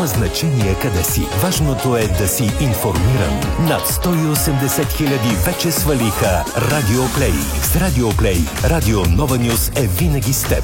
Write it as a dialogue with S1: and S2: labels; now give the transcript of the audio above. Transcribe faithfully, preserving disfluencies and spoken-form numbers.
S1: значение къде си. Важното е да си информиран. Над сто и осемдесет хиляди вече свалиха Радио Плей. С Радио Плей, Радио Нова Нюз е винаги с теб.